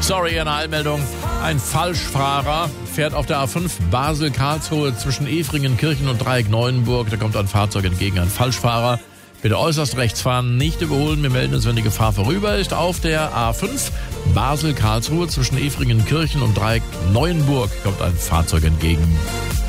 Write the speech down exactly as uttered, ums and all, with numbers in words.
Sorry, eine Eilmeldung. Ein Falschfahrer fährt auf der A fünf Basel-Karlsruhe zwischen Efringen-Kirchen und Dreieck-Neuenburg. Da kommt ein Fahrzeug entgegen, ein Falschfahrer. Bitte äußerst rechts fahren, nicht überholen. Wir melden uns, wenn die Gefahr vorüber ist. Auf der A fünf Basel-Karlsruhe zwischen Efringen-Kirchen und Dreieck-Neuenburg kommt ein Fahrzeug entgegen.